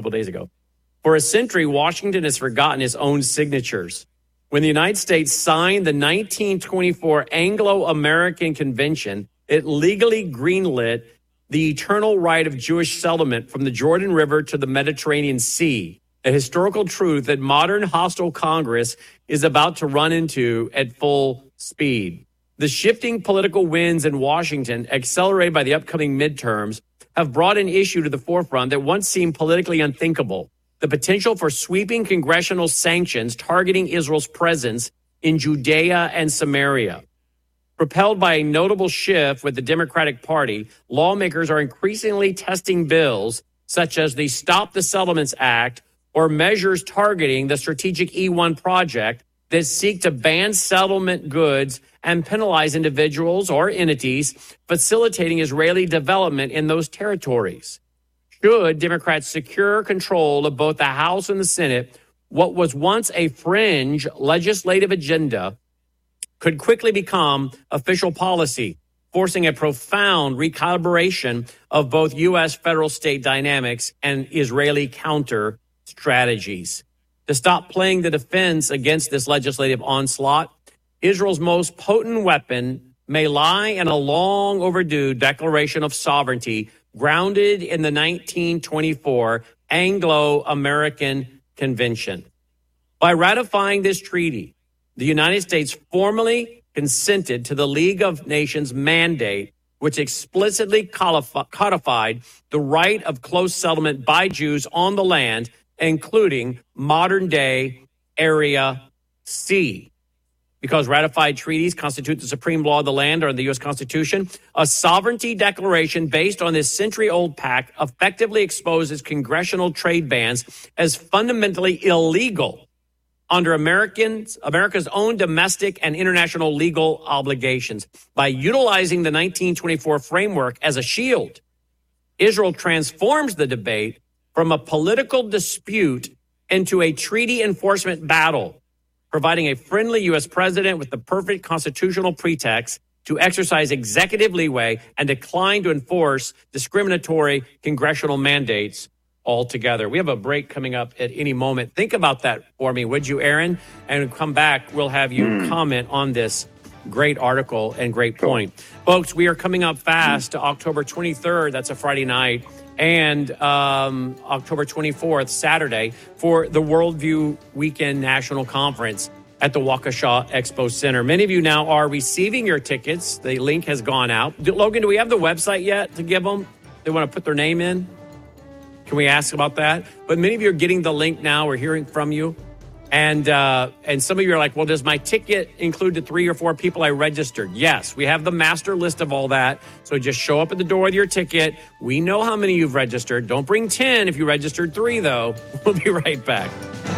couple days ago. For a century, Washington has forgotten his own signatures. When the United States signed the 1924 Anglo-American Convention, it legally greenlit the eternal right of Jewish settlement from the Jordan River to the Mediterranean Sea, a historical truth that modern hostile Congress is about to run into at full speed. The shifting political winds in Washington, accelerated by the upcoming midterms, have brought an issue to the forefront that once seemed politically unthinkable: the potential for sweeping congressional sanctions targeting Israel's presence in Judea and Samaria. Propelled by a notable shift with the Democratic Party, lawmakers are increasingly testing bills such as the Stop the Settlements Act or measures targeting the strategic E1 project that seek to ban settlement goods and penalize individuals or entities facilitating Israeli development in those territories. Should Democrats secure control of both the House and the Senate, what was once a fringe legislative agenda could quickly become official policy, forcing a profound recalibration of both U.S. federal-state dynamics and Israeli counter strategies. To stop playing the defense against this legislative onslaught, Israel's most potent weapon may lie in a long overdue declaration of sovereignty grounded in the 1924 Anglo-American Convention. By ratifying this treaty, the United States formally consented to the League of Nations mandate, which explicitly codified the right of close settlement by Jews on the land, including modern-day Area C. Because ratified treaties constitute the supreme law of the land under the U.S. Constitution, a sovereignty declaration based on this century-old pact effectively exposes congressional trade bans as fundamentally illegal under America's own domestic and international legal obligations. By utilizing the 1924 framework as a shield, Israel transforms the debate from a political dispute into a treaty enforcement battle, providing a friendly U.S. president with the perfect constitutional pretext to exercise executive leeway and decline to enforce discriminatory congressional mandates altogether. We have a break coming up at any moment. Think about that for me, would you, Aaron? And come back, we'll have you comment on this great article and great point. Folks, we are coming up fast to October 23rd. That's a Friday night. And October 24th, Saturday, for the Worldview Weekend National Conference at the Waukesha Expo Center. Many of you now are receiving your tickets. The link has gone out. Logan, do we have the website yet to give them? They want to put their name in? Can we ask about that? But many of you are getting the link now. We're hearing from you. And some of you are like, well, does my ticket include the 3 or 4 people I registered? Yes, we have the master list of all that. So just show up at the door with your ticket. We know how many you've registered. Don't bring 10 if you registered 3, though. We'll be right back.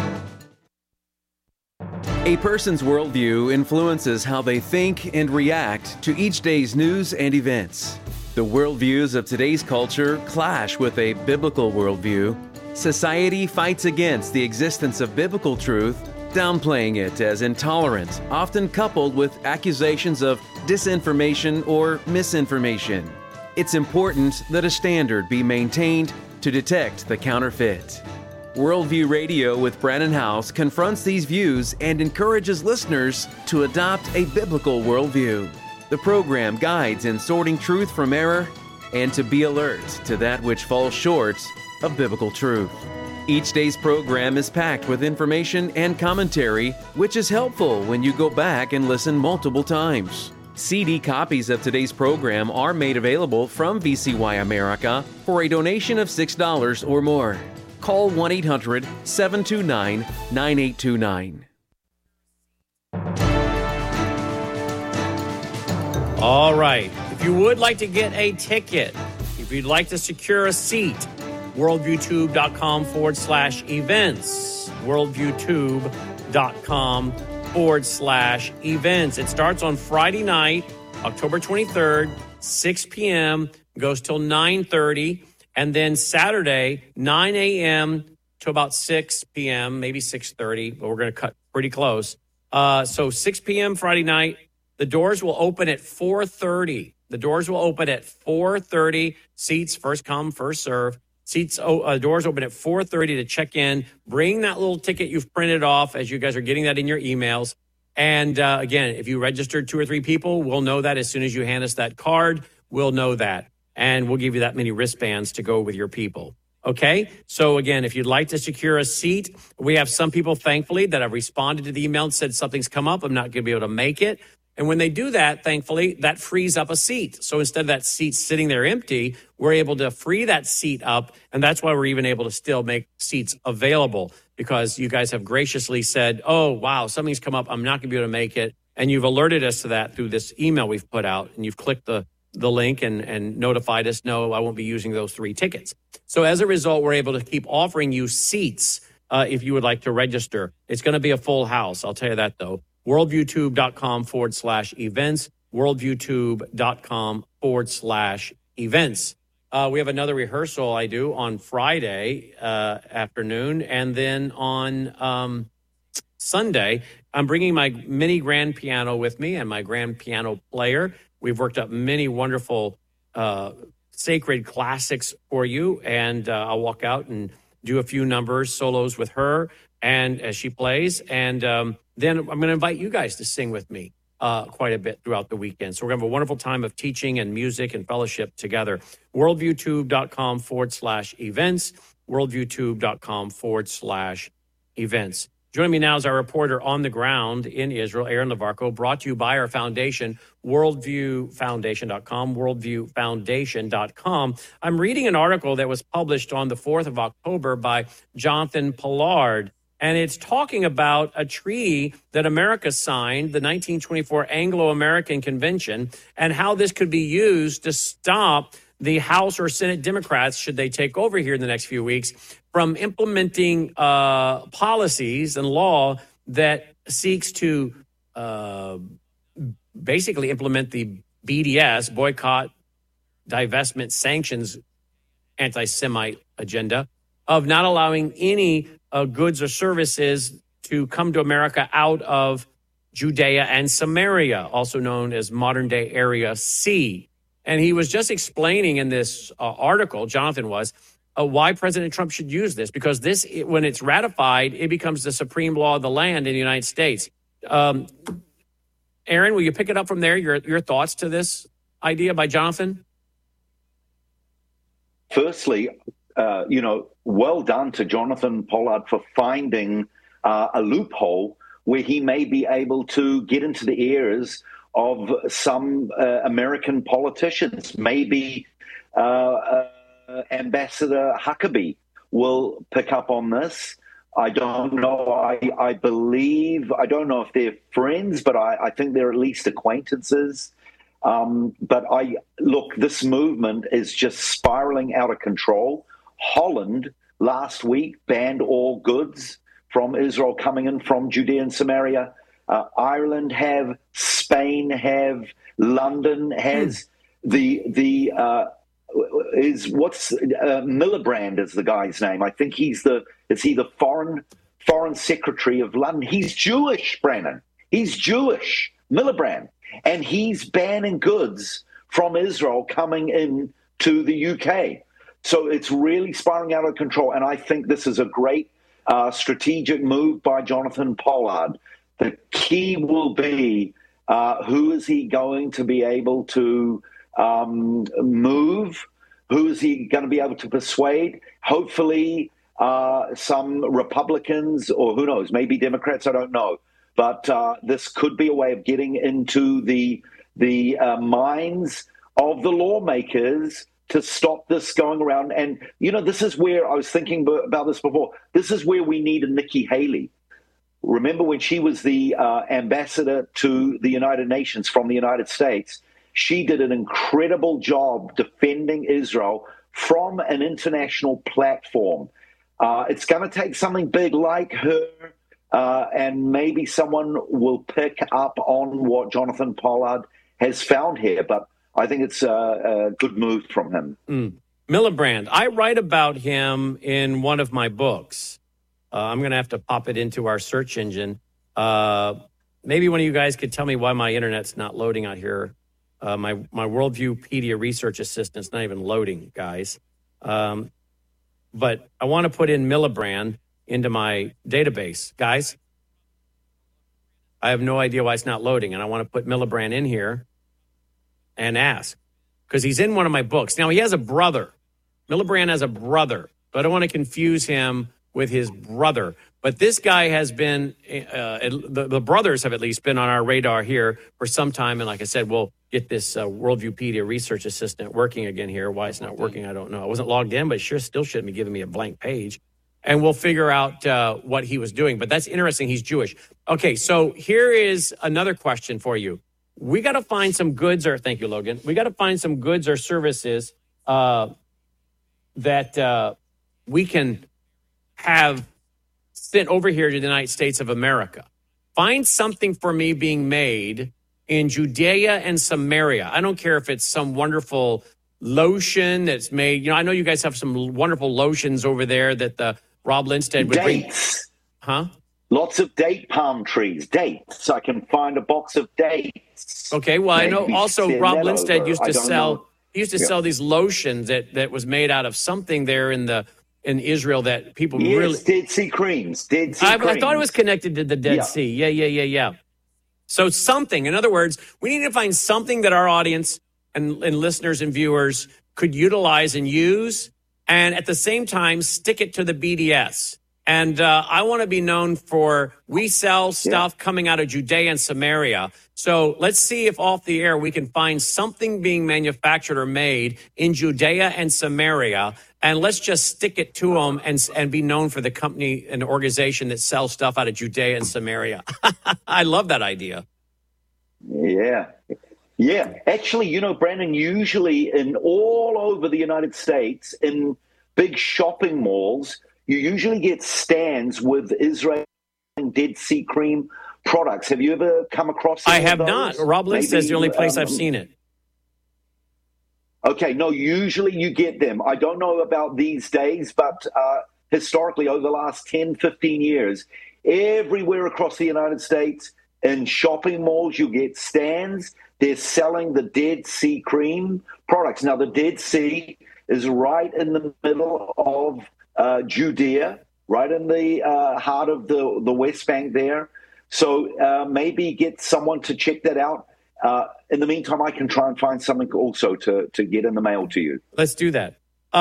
A person's worldview influences how they think and react to each day's news and events. The worldviews of today's culture clash with a biblical worldview. Society fights against the existence of biblical truth, downplaying it as intolerant, often coupled with accusations of disinformation or misinformation. It's important that a standard be maintained to detect the counterfeit. Worldview Radio with Brannon Howse confronts these views and encourages listeners to adopt a biblical worldview. The program guides in sorting truth from error and to be alert to that which falls short of biblical truth. Each day's program is packed with information and commentary, which is helpful when you go back and listen multiple times. CD copies of today's program are made available from VCY America for a donation of $6 or more. Call 1-800-729-9829. All right. If you would like to get a ticket, if you'd like to secure a seat, worldviewtube.com/events. worldviewtube.com/events. It starts on Friday night, October 23rd, 6 p.m., goes till 9:30. And then Saturday, 9 a.m. to about 6 p.m., maybe 6:30, but we're going to cut pretty close. So 6 p.m. Friday night. The doors will open at 4:30. The doors will open at 4:30. Seats, first come, first serve. Seats doors open at 4:30 to check in. Bring that little ticket you've printed off, as you guys are getting that in your emails. And again, if you registered 2 or 3 people, we'll know that as soon as you hand us that card. We'll know that, and we'll give you that many wristbands to go with your people. Okay? So again, if you'd like to secure a seat, we have some people, thankfully, that have responded to the email and said something's come up. I'm not going to be able to make it. And when they do that, thankfully, that frees up a seat. So instead of that seat sitting there empty, we're able to free that seat up. And that's why we're even able to still make seats available, because you guys have graciously said, oh, wow, something's come up. I'm not going to be able to make it. And you've alerted us to that through this email we've put out. And you've clicked the link and notified us, no, I won't be using those 3 tickets. So as a result, we're able to keep offering you seats if you would like to register. It's going to be a full house. I'll tell you that, though. worldviewtube.com/events, worldviewtube.com/events. We have another rehearsal I do on Friday afternoon. And then on Sunday, I'm bringing my mini grand piano with me and my grand piano player. We've worked up many wonderful sacred classics for you. And I'll walk out and do a few numbers, solos with her, and as she plays. And then I'm going to invite you guys to sing with me quite a bit throughout the weekend. So we're going to have a wonderful time of teaching and music and fellowship together. worldviewtube.com/events, worldviewtube.com/events. Joining me now is our reporter on the ground in Israel, Aaron Levarco, brought to you by our foundation, worldviewfoundation.com, worldviewfoundation.com. I'm reading an article that was published on the 4th of October by Jonathan Pollard, and it's talking about a treaty that America signed, the 1924 Anglo-American Convention, and how this could be used to stop the House or Senate Democrats, should they take over here in the next few weeks, from implementing policies and law that seeks to basically implement the BDS, boycott, divestment, sanctions, anti-Semite agenda of not allowing any goods or services to come to America out of Judea and Samaria, also known as modern-day Area C. And he was just explaining in this article, Jonathan was, why President Trump should use this, because this, when it's ratified, it becomes the supreme law of the land in the United States. Aaron, will you pick it up from there, your thoughts to this idea by Jonathan? Firstly, well done to Jonathan Pollard for finding a loophole where he may be able to get into the ears of some American politicians. Maybe Ambassador Huckabee will pick up on this. I don't know. I believe, I don't know if they're friends, but I think they're at least acquaintances. But look, this movement is just spiraling out of control. Holland last week banned all goods from Israel coming in from Judea and Samaria. Ireland have, Spain have, London has. Miliband is the guy's name. I think is he the foreign secretary of London? He's Jewish, Brandon. He's Jewish, Miliband, and he's banning goods from Israel coming in to the UK. So it's really spiraling out of control, and I think this is a great strategic move by Jonathan Pollard. The key will be who is he going to be able to move? Who is he going to be able to persuade? Hopefully some Republicans, or who knows, maybe Democrats, I don't know. But this could be a way of getting into the minds of the lawmakers to stop this going around. And, this is where I was thinking about this before. This is where we need a Nikki Haley. Remember when she was the ambassador to the United Nations from the United States, she did an incredible job defending Israel from an international platform. It's going to take something big like her, and maybe someone will pick up on what Jonathan Pollard has found here. But I think it's a good move from him. Miliband, I write about him in one of my books. I'm going to have to pop it into our search engine. Maybe one of you guys could tell me why my internet's not loading out here. My Worldviewpedia research assistant's not even loading, guys. but I want to put in Miliband into my database. Guys, I have no idea why it's not loading, and I want to put Miliband in here and ask, because he's in one of my books. Now, he has a brother. Miliband has a brother, but I don't want to confuse him with his brother. But this guy has been, the brothers have at least been on our radar here for some time. And like I said, we'll get this Worldviewpedia research assistant working again here. Why it's not working, I don't know. I wasn't logged in, but sure still shouldn't be giving me a blank page. And we'll figure out what he was doing. But that's interesting. He's Jewish. Okay, so here is another question for you. We got to find some goods, or thank you, Logan. We got to find some goods or services that we can have sent over here to the United States of America. Find something for me being made in Judea and Samaria. I don't care if it's some wonderful lotion that's made. You know, I know you guys have some wonderful lotions over there that the Rob Lindstedt would bring. Dates. Huh? Lots of date palm trees, dates. I can find a box of dates. Okay, well, I know also Rob Lindstedt used to sell. He used to Yeah. sell these lotions that was made out of something there in Israel that people really. Dead Sea creams. Dead Sea I creams. thought it was connected to the Dead Yeah. Sea. Yeah. So something. In other words, we need to find something that our audience and listeners and viewers could utilize and use, and at the same time stick it to the BDS. And I want to be known for we sell stuff coming out of Judea and Samaria. So let's see if off the air we can find something being manufactured or made in Judea and Samaria. And let's just stick it to them and be known for the company and organization that sells stuff out of Judea and Samaria. I love that idea. Yeah. Yeah. Actually, you know, Brandon, usually in all over the United States, in big shopping malls, you usually get stands with Israeli Dead Sea cream products. Have you ever come across I any of have those? not. Rob Lynn says the only place I've seen it. Okay, no, usually you get them. I don't know about these days, but historically, over the last 10, 15 years, everywhere across the United States, in shopping malls, you get stands. They're selling the Dead Sea cream products. Now, the Dead Sea is right in the middle of Judea, right in the heart of the West Bank there. So maybe get someone to check that out. In the meantime, I can try and find something also to get in the mail to you. Let's do that.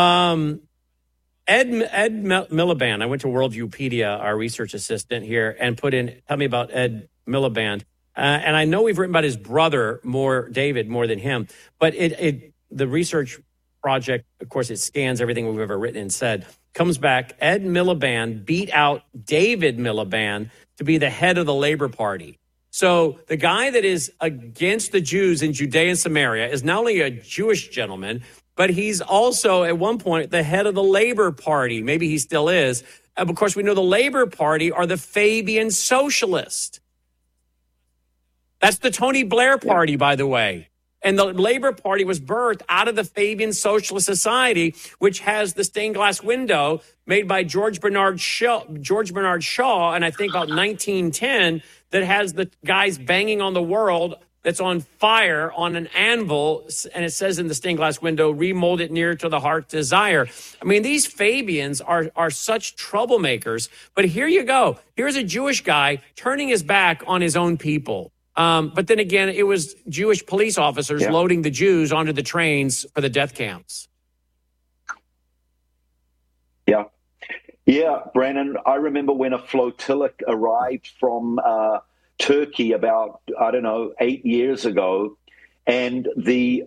Ed Miliband. I went to Worldviewpedia, our research assistant here, and put in, tell me about Ed Miliband. And I know we've written about his brother, David, more than him. But the research project, of course, it scans everything we've ever written and said. Comes back, Ed Miliband beat out David Miliband to be the head of the Labor Party. So the guy that is against the Jews in Judea and Samaria is not only a Jewish gentleman, but he's also at one point the head of the Labor Party. Maybe he still is. Of course, we know the Labor Party are the Fabian Socialists. That's the Tony Blair Party, by the way. And the Labor Party was birthed out of the Fabian Socialist Society, which has the stained glass window made by George Bernard Shaw, and I think about 1910, that has the guys banging on the world that's on fire on an anvil, and it says in the stained glass window, remold it near to the heart's desire. I mean, these Fabians are such troublemakers. But here you go. Here's a Jewish guy turning his back on his own people. But then again, it was Jewish police officers loading the Jews onto the trains for the death camps. Yeah. Yeah, Brandon, I remember when a flotilla arrived from Turkey about, 8 years ago, and his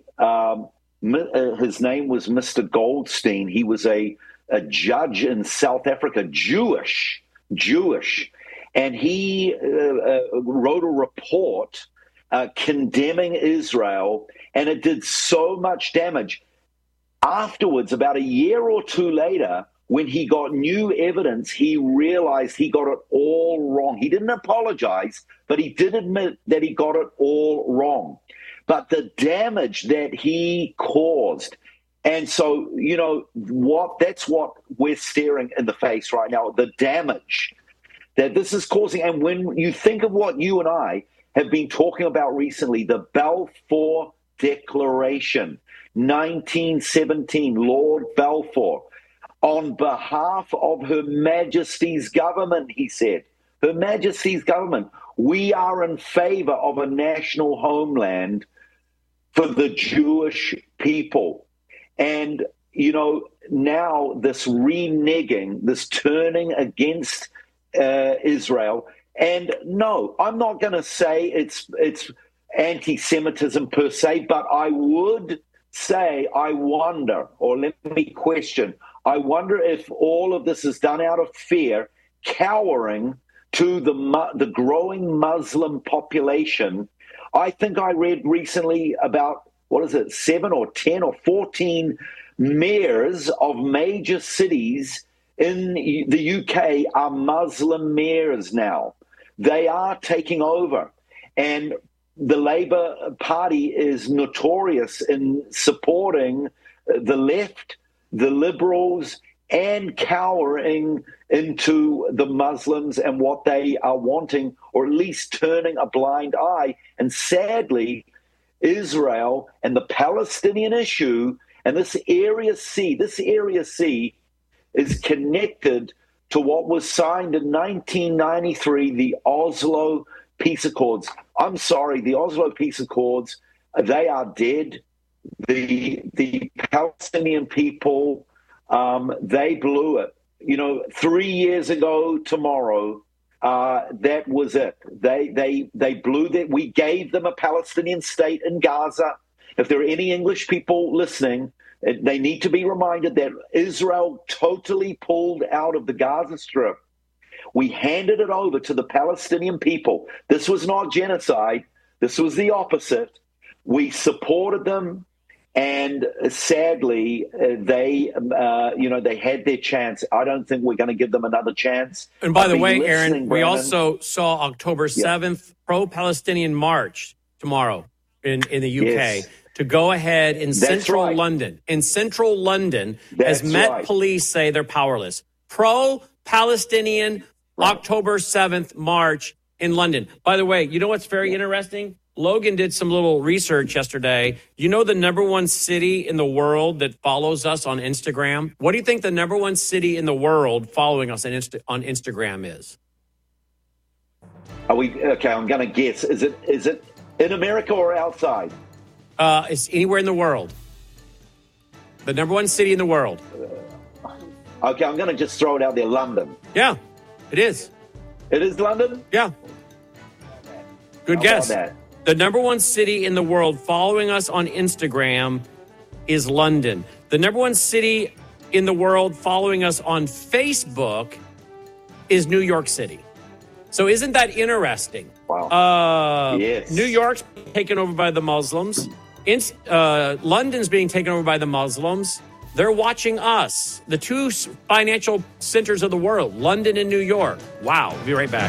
name was Mr. Goldstein. He was a judge in South Africa, Jewish. And he wrote a report condemning Israel, and it did so much damage. Afterwards, about a year or two later, when he got new evidence, he realized he got it all wrong. He didn't apologize, but he did admit that he got it all wrong. But the damage that he caused, and so, that's what we're staring in the face right now, the damage that this is causing. And when you think of what you and I have been talking about recently, the Balfour Declaration, 1917, Lord Balfour. on behalf of Her Majesty's government, he said. Her Majesty's government. We are in favor of a national homeland for the Jewish people. And, now this reneging, this turning against Israel. And no, I'm not going to say it's anti-Semitism per se, but I would say I wonder, or let me question, I wonder if all of this is done out of fear, cowering to the growing Muslim population. I think I read recently about, 7 or 10 or 14 mayors of major cities in the UK are Muslim mayors now. They are taking over. And the Labour Party is notorious in supporting the left, the liberals, and cowering into the Muslims and what they are wanting, or at least turning a blind eye. And sadly, Israel and the Palestinian issue and this Area C is connected to what was signed in 1993, the Oslo Peace Accords. I'm sorry, the Oslo Peace Accords, they are dead. The Palestinian people, they blew it. 3 years ago tomorrow, that was it. They blew that. We gave them a Palestinian state in Gaza. If there are any English people listening, they need to be reminded that Israel totally pulled out of the Gaza Strip. We handed it over to the Palestinian people. This was not genocide. This was the opposite. We supported them. And sadly, they had their chance. I don't think we're going to give them another chance. And by the way, Aaron, we also saw October 7th, pro-Palestinian march tomorrow in the UK. Yes. To go ahead in central London. In central London, as Met police say they're powerless. Pro-Palestinian October 7th march in London. By the way, you know what's very interesting? Logan did some little research yesterday. You know the number one city in the world that follows us on Instagram? What do you think the number one city in the world following us on Instagram is? Okay, I'm going to guess. Is it in America or outside? It's anywhere in the world. The number one city in the world. Okay, I'm going to just throw it out there. London. Yeah, it is. It is London? Yeah. Good guess. The number one city in the world following us on Instagram is London. The number one city in the world following us on Facebook is New York City. So isn't that interesting? Wow. Yes. New York's taken over by the Muslims. London's being taken over by the Muslims. They're watching us, the two financial centers of the world, London and New York. Wow. We'll be right back.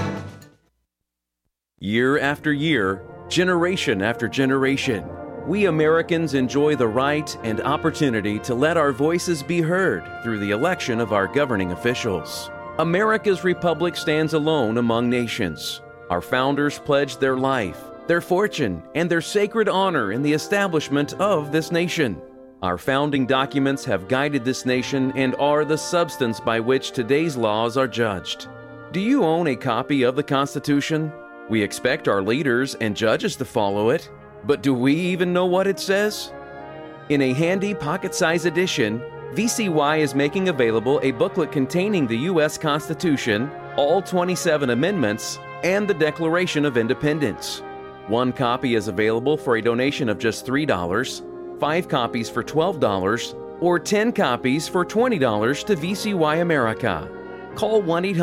Year after year, generation after generation, we Americans enjoy the right and opportunity to let our voices be heard through the election of our governing officials. America's republic stands alone among nations. Our founders pledged their life, their fortune, and their sacred honor in the establishment of this nation. Our founding documents have guided this nation and are the substance by which today's laws are judged. Do you own a copy of the Constitution? We expect our leaders and judges to follow it, but do we even know what it says? In a handy pocket-sized edition, VCY is making available a booklet containing the U.S. Constitution, all 27 amendments, and the Declaration of Independence. One copy is available for a donation of just $3, 5 copies for $12, or 10 copies for $20 to VCY America. Call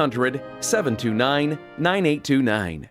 1-800-729-9829.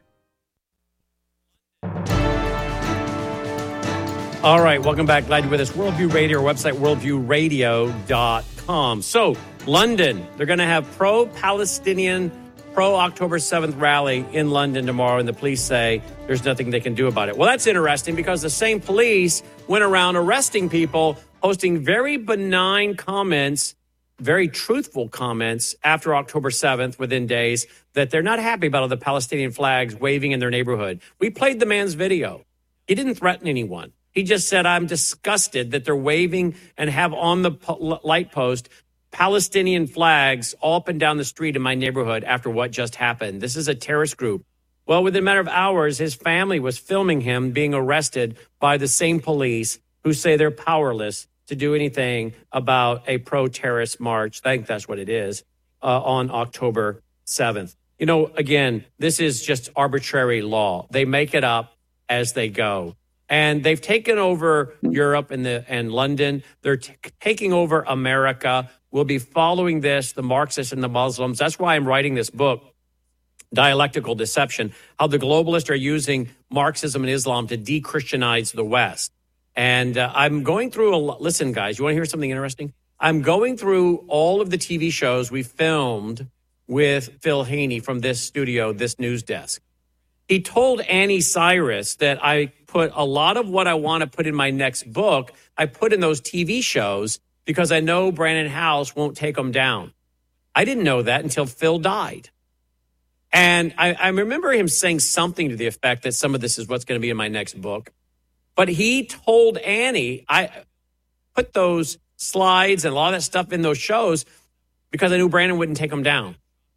All right, welcome back. Glad you're with us. Worldview Radio, our website, worldviewradio.com. So, London, they're going to have pro-Palestinian, pro-October 7th rally in London tomorrow, and the police say there's nothing they can do about it. Well, that's interesting because the same police went around arresting people, posting very benign comments, very truthful comments after October 7th, within days, that they're not happy about all the Palestinian flags waving in their neighborhood. We played the man's video. He didn't threaten anyone. He just said, I'm disgusted that they're waving and have on the light post Palestinian flags all up and down the street in my neighborhood after what just happened. This is a terrorist group. Well, within a matter of hours, his family was filming him being arrested by the same police who say they're powerless to do anything about a pro-terrorist march. I think that's what it is, on October 7th. You know, again, this is just arbitrary law. They make it up as they go. And they've taken over Europe and London. They're taking over America. We'll be following this, the Marxists and the Muslims. That's why I'm writing this book, Dialectical Deception, how the globalists are using Marxism and Islam to de-Christianize the West. And I'm going through listen, guys, you want to hear something interesting? I'm going through all of the TV shows we filmed with Phil Haney from this studio, this news desk. He told Annie Cyrus that I put a lot of what I want to put in my next book, I put in those TV shows because I know Brandon House won't take them down. I didn't know that until Phil died. And I remember him saying something to the effect that some of this is what's going to be in my next book. But he told Annie, I put those slides and a lot of that stuff in those shows because I knew Brandon wouldn't take them down.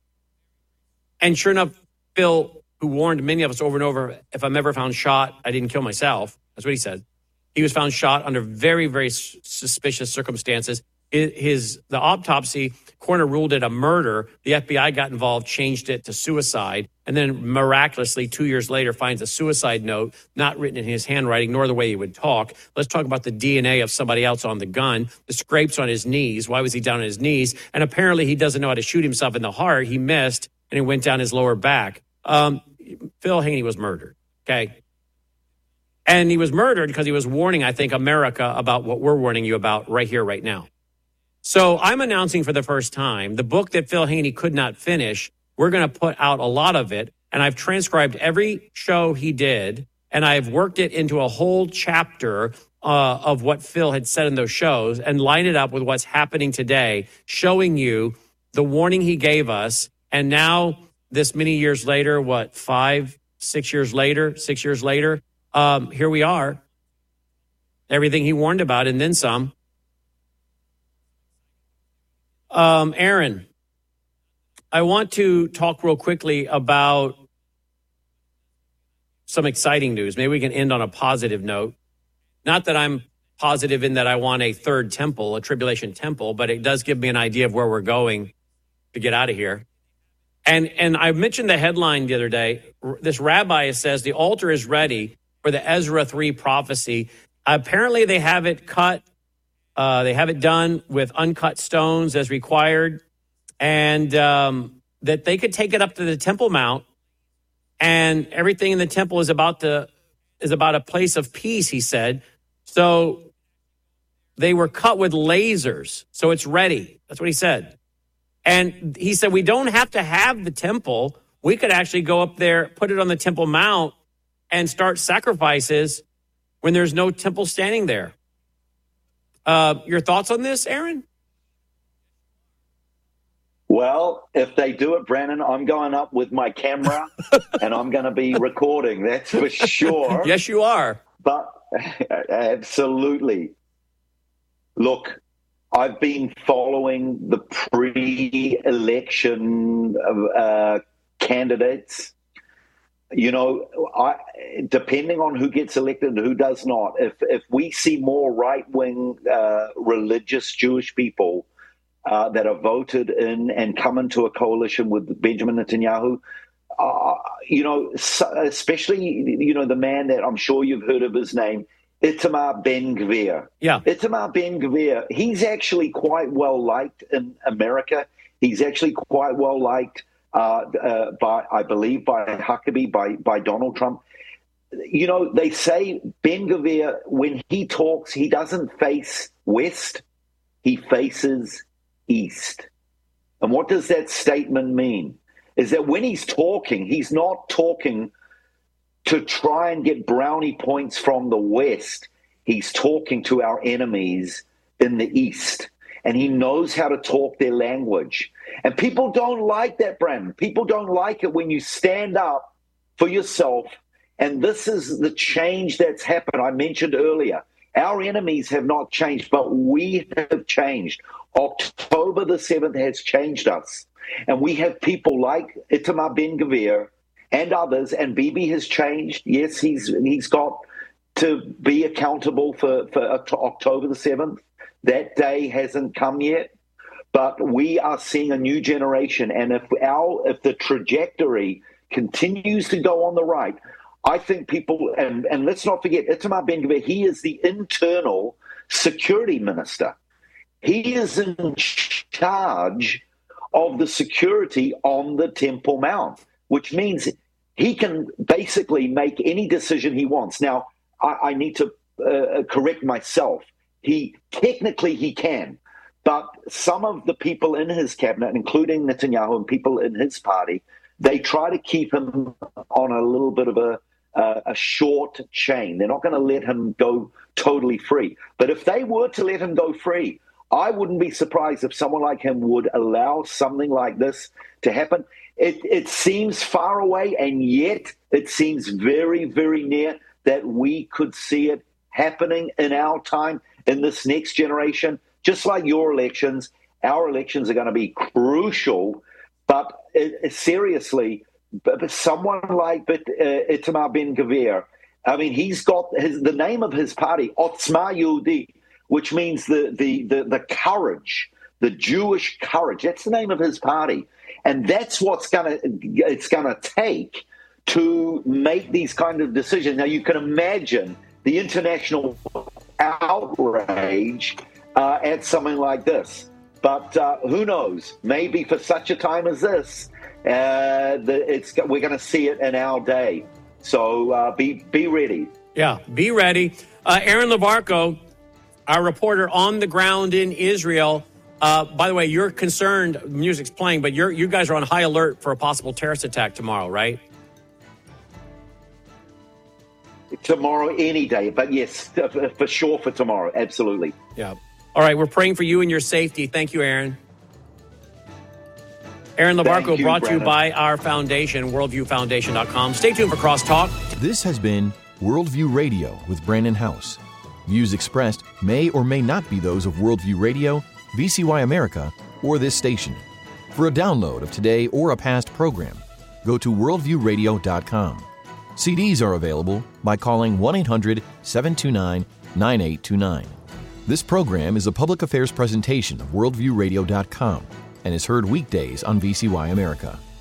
And sure enough, Phil, who warned many of us over and over, if I'm ever found shot, I didn't kill myself. That's what he said. He was found shot under very, very suspicious circumstances. The autopsy, coroner ruled it a murder. The FBI got involved, changed it to suicide, and then miraculously 2 years later finds a suicide note, not written in his handwriting, nor the way he would talk. Let's talk about the DNA of somebody else on the gun, the scrapes on his knees. Why was he down on his knees? And apparently he doesn't know how to shoot himself in the heart. He missed, and it went down his lower back. Phil Haney was murdered, okay? And he was murdered because he was warning, I think, America about what we're warning you about right here, right now. So I'm announcing for the first time the book that Phil Haney could not finish. We're going to put out a lot of it, and I've transcribed every show he did, and I've worked it into a whole chapter of what Phil had said in those shows and lined it up with what's happening today, showing you the warning he gave us. And now, this many years later, 6 years later, here we are. Everything he warned about and then some. Aaron, I want to talk real quickly about some exciting news. Maybe we can end on a positive note. Not that I'm positive in that I want a third temple, a tribulation temple, but it does give me an idea of where we're going to get out of here. And I mentioned the headline the other day. This rabbi says the altar is ready for the Ezra 3 prophecy. Apparently they have it cut. They have it done with uncut stones as required, and that they could take it up to the Temple Mount, and everything in the temple is about a place of peace, he said. So they were cut with lasers, so it's ready. That's what he said. And he said, we don't have to have the temple. We could actually go up there, put it on the Temple Mount, and start sacrifices when there's no temple standing there. Your thoughts on this, Aaron? Well, if they do it, Brandon, I'm going up with my camera and I'm going to be recording. That's for sure. Yes, you are. But absolutely. Look, I've been following the pre-election candidates. You know, depending on who gets elected and who does not, if we see more right-wing religious Jewish people that are voted in and come into a coalition with Benjamin Netanyahu, you know, especially, you know, the man that I'm sure you've heard of his name, Itamar Ben-Gvir. Yeah. Itamar Ben-Gvir, he's actually quite well liked in America. He's actually quite well liked I believe by Huckabee, by Donald Trump. You know, they say Ben-Gvir, when he talks, he doesn't face west, he faces east. And what does that statement mean? Is that when he's talking, he's not talking to try and get brownie points from the west. He's talking to our enemies in the east. And he knows how to talk their language. And people don't like that, Brandon. People don't like it when you stand up for yourself. And this is the change that's happened. I mentioned earlier, Our enemies have not changed, but we have changed. October the 7th has changed us. And we have people like Itamar Ben-Gvir and others, and Bibi has changed. Yes, he's got to be accountable for October the 7th. That day hasn't come yet. But we are seeing a new generation, and if the trajectory continues to go on the right, I think people, and let's not forget, Itamar Ben-Gvir, he is the internal security minister. He is in charge of the security on the Temple Mount, which means he can basically make any decision he wants. Now, I need to correct myself. Technically he can. But some of the people in his cabinet, including Netanyahu and people in his party, they try to keep him on a little bit of a short chain. They're not going to let him go totally free. But if they were to let him go free, I wouldn't be surprised if someone like him would allow something like this to happen. It seems far away, and yet it seems very, very near that we could see it happening in our time, in this next generation. Just like your elections, our elections are going to be crucial. But seriously, someone like Itamar Ben-Gvir, I mean, he's got the name of his party, Otzma Yehudit, which means the courage, the Jewish courage. That's the name of his party, and that's what's it's gonna take to make these kind of decisions. Now, you can imagine the international outrage at something like this. But who knows? Maybe for such a time as this, we're going to see it in our day. So be ready. Yeah, be ready. Aaron Levarco, our reporter on the ground in Israel. By the way, you're concerned, music's playing, but you guys are on high alert for a possible terrorist attack tomorrow, right? Tomorrow, any day. But yes, for sure for tomorrow. Absolutely. Yeah. All right, we're praying for you and your safety. Thank you, Aaron. Aaron Levarco, brought to you by our foundation, worldviewfoundation.com. Stay tuned for Crosstalk. This has been Worldview Radio with Brandon House. Views expressed may or may not be those of Worldview Radio, VCY America, or this station. For a download of today or a past program, go to worldviewradio.com. CDs are available by calling 1-800-729-9829. This program is a public affairs presentation of worldviewradio.com and is heard weekdays on VCY America.